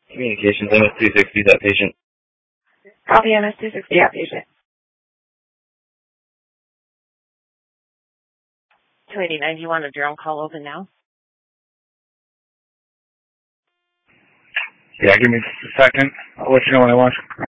Communications, MS-260, that patient. Copy MS-260, outpatient. 289, do you want a drone call open now? Yeah, give me just a second. I'll let you know when I want.